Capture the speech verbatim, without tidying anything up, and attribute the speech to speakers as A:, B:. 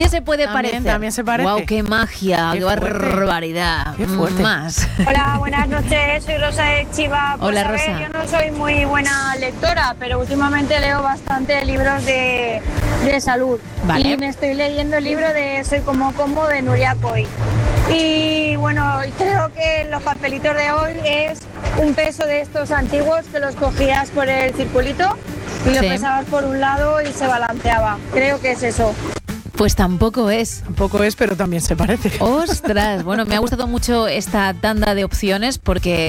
A: se puede
B: También,
A: parecer.
B: también se parece.
A: Wow, qué magia,
B: Qué
A: qué,
B: fuerte.
A: barbaridad.
B: Qué fuerte.
A: Más.
C: Hola, buenas noches, soy Rosa de Chiva. Pues
A: Hola,
C: a ver,
A: Rosa.
C: yo no soy muy buena lectora, pero últimamente leo bastante libros de, de salud.
A: Vale.
C: Y me estoy leyendo el libro de Soy como como de Nuria Coy. Y bueno, creo que los papelitos de hoy es un peso de estos antiguos que los cogías por el circulito y lo
A: Sí.
C: pesabas por un lado y se balanceaba. Creo que es eso.
A: Pues tampoco es.
B: Tampoco es, pero también se parece.
A: Ostras, bueno, me ha gustado mucho esta tanda de opciones porque